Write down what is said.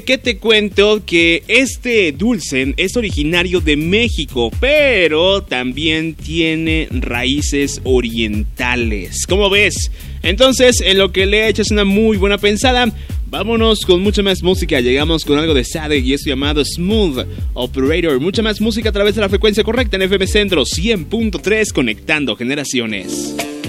Que te cuento que este dulce es originario de México, pero también tiene raíces orientales. ¿Cómo ves? Entonces, en lo que le echas una muy buena pensada, vámonos con mucha más música. Llegamos con algo de Sade y esto llamado Smooth Operator. Mucha más música a través de la frecuencia correcta en FM Centro 100.3, conectando generaciones.